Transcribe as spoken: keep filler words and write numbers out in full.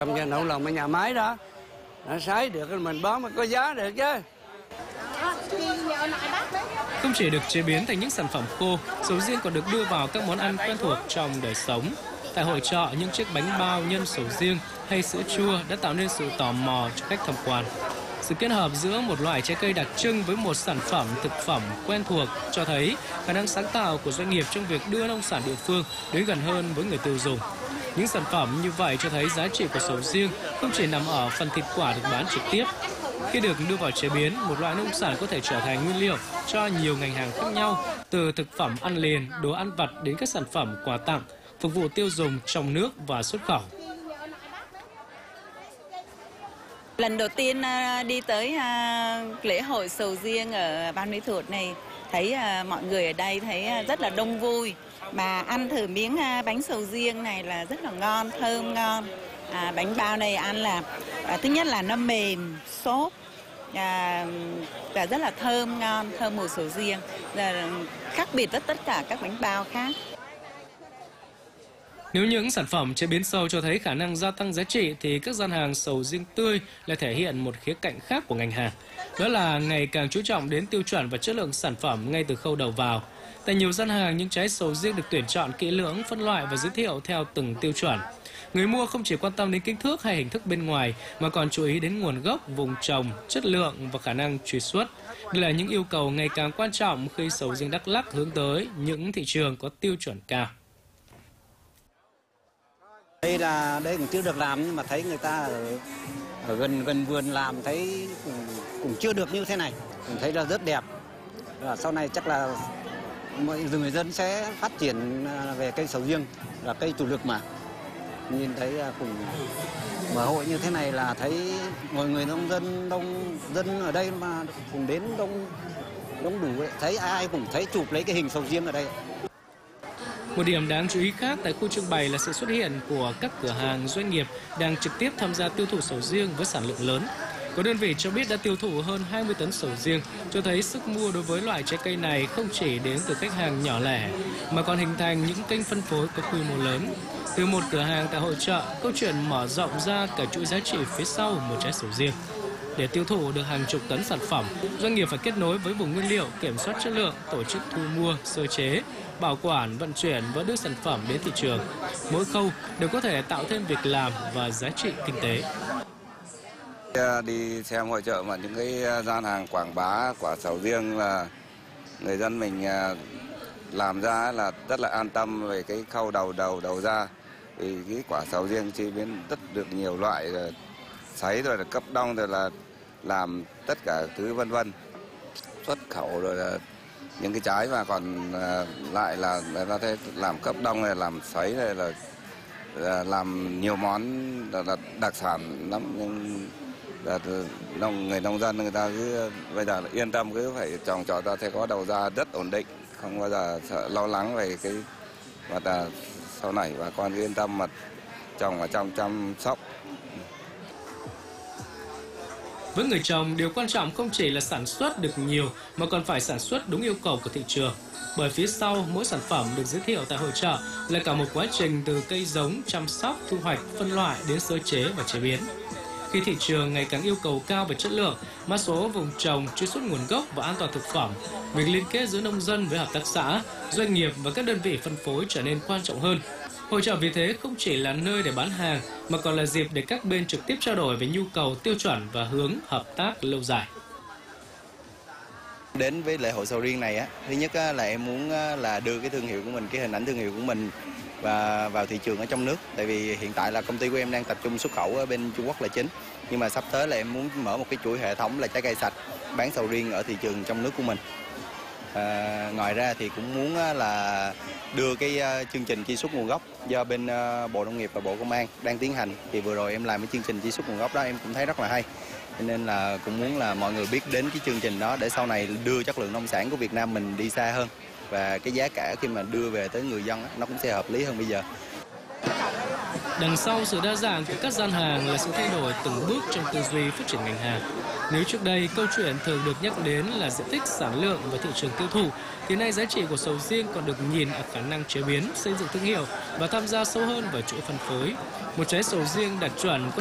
Trong nhà nấu lòng ở nhà máy đó, nó sấy được mình bán mà có giá được chứ. Không chỉ được chế biến thành những sản phẩm khô, sầu riêng còn được đưa vào các món ăn quen thuộc trong đời sống. Tại hội chợ, những chiếc bánh bao nhân sầu riêng hay sữa chua đã tạo nên sự tò mò cho khách tham quan. Sự kết hợp giữa một loại trái cây đặc trưng với một sản phẩm thực phẩm quen thuộc cho thấy khả năng sáng tạo của doanh nghiệp trong việc đưa nông sản địa phương đến gần hơn với người tiêu dùng. Những sản phẩm như vậy cho thấy giá trị của sầu riêng không chỉ nằm ở phần thịt quả được bán trực tiếp. Khi được đưa vào chế biến, một loại nông sản có thể trở thành nguyên liệu cho nhiều ngành hàng khác nhau, từ thực phẩm ăn liền, đồ ăn vặt đến các sản phẩm quà tặng, phục vụ tiêu dùng trong nước và xuất khẩu. Lần đầu tiên đi tới lễ hội sầu riêng ở Ban Mỹ Thuột này, thấy mọi người ở đây thấy rất là đông vui. Mà ăn thử miếng bánh sầu riêng này là rất là ngon, thơm ngon. À, bánh bao này ăn là à, thứ nhất là nó mềm, xốp, à, và rất là thơm ngon, thơm mùi sầu riêng, là khác biệt với tất cả các bánh bao khác. Nếu những sản phẩm chế biến sâu cho thấy khả năng gia tăng giá trị thì các gian hàng sầu riêng tươi lại thể hiện một khía cạnh khác của ngành hàng. Đó là ngày càng chú trọng đến tiêu chuẩn và chất lượng sản phẩm ngay từ khâu đầu vào. Tại nhiều gian hàng, những trái sầu riêng được tuyển chọn kỹ lưỡng, phân loại và giới thiệu theo từng tiêu chuẩn. Người mua không chỉ quan tâm đến kích thước hay hình thức bên ngoài mà còn chú ý đến nguồn gốc, vùng trồng, chất lượng và khả năng truy xuất. Đây là những yêu cầu ngày càng quan trọng khi sầu riêng Đắk Lắk hướng tới những thị trường có tiêu chuẩn cao. Đây là đây cũng chưa được làm nhưng mà thấy người ta ở, ở gần gần vườn làm thấy cũng, cũng chưa được như thế này, cũng thấy là rất đẹp. Và sau này chắc là mọi người dân sẽ phát triển về cây sầu riêng là cây chủ lực mà. Nhìn thấy cùng mở hội như thế này là thấy mọi người nông dân đông dân ở đây mà cùng đến đông đông đủ ấy. Thấy ai cũng thấy chụp lấy cái hình sầu riêng ở đây. Một điểm đáng chú ý khác tại khu trưng bày là sự xuất hiện của các cửa hàng doanh nghiệp đang trực tiếp tham gia tiêu thụ sầu riêng với sản lượng lớn. Có đơn vị cho biết đã tiêu thụ hơn hai mươi tấn sầu riêng, cho thấy sức mua đối với loại trái cây này không chỉ đến từ khách hàng nhỏ lẻ, mà còn hình thành những kênh phân phối có quy mô lớn. Từ một cửa hàng tại hội chợ, câu chuyện mở rộng ra cả chuỗi giá trị phía sau một trái sầu riêng. Để tiêu thụ được hàng chục tấn sản phẩm, doanh nghiệp phải kết nối với vùng nguyên liệu, kiểm soát chất lượng, tổ chức thu mua, sơ chế, bảo quản, vận chuyển và đưa sản phẩm đến thị trường. Mỗi khâu đều có thể tạo thêm việc làm và giá trị kinh tế. Đi xem hội chợ mà những cái gian hàng quảng bá quả sầu riêng là người dân mình làm ra là rất là an tâm về cái khâu đầu đầu đầu ra. Vì cái quả sầu riêng chế biến rất được nhiều loại, rồi sấy rồi là cấp đông rồi là làm tất cả thứ vân vân. Xuất khẩu rồi là những cái trái mà còn lại là người ta thấy làm cấp đông này, làm sấy này là, là làm nhiều món là, là đặc sản lắm. Nhưng là nông người nông dân người ta cứ bây giờ yên tâm, cứ phải trồng trọt ta thấy có đầu ra rất ổn định, không bao giờ sợ lo lắng về cái và là sau này bà con yên tâm mà trồng và trong chăm sóc. Với người trồng, điều quan trọng không chỉ là sản xuất được nhiều mà còn phải sản xuất đúng yêu cầu của thị trường. Bởi phía sau mỗi sản phẩm được giới thiệu tại hội chợ là cả một quá trình từ cây giống, chăm sóc, thu hoạch, phân loại đến sơ chế và chế biến. Khi thị trường ngày càng yêu cầu cao về chất lượng, mã số vùng trồng, truy xuất nguồn gốc và an toàn thực phẩm, việc liên kết giữa nông dân với hợp tác xã, doanh nghiệp và các đơn vị phân phối trở nên quan trọng hơn. Hội chợ vì thế không chỉ là nơi để bán hàng mà còn là dịp để các bên trực tiếp trao đổi về nhu cầu, tiêu chuẩn và hướng hợp tác lâu dài. Đến với lễ hội sầu riêng này á, thứ nhất á, là em muốn á, là đưa cái thương hiệu của mình, cái hình ảnh thương hiệu của mình và vào thị trường ở trong nước. Tại vì hiện tại là công ty của em đang tập trung xuất khẩu ở bên Trung Quốc là chính. Nhưng mà sắp tới là em muốn mở một cái chuỗi hệ thống là trái cây sạch bán sầu riêng ở thị trường trong nước của mình. À, ngoài ra thì cũng muốn là đưa cái chương trình truy xuất nguồn gốc do bên Bộ Nông nghiệp và Bộ Công an đang tiến hành. Thì vừa rồi em làm cái chương trình truy xuất nguồn gốc đó em cũng thấy rất là hay. Cho nên là cũng muốn là mọi người biết đến cái chương trình đó để sau này đưa chất lượng nông sản của Việt Nam mình đi xa hơn. Và cái giá cả khi mà đưa về tới người dân nó cũng sẽ hợp lý hơn bây giờ. Đằng sau sự đa dạng của các gian hàng là sự thay đổi từng bước trong tư duy phát triển ngành hàng. Nếu trước đây câu chuyện thường được nhắc đến là diện tích, sản lượng và thị trường tiêu thụ, thì nay giá trị của sầu riêng còn được nhìn ở khả năng chế biến, xây dựng thương hiệu và tham gia sâu hơn vào chuỗi phân phối. Một trái sầu riêng đạt chuẩn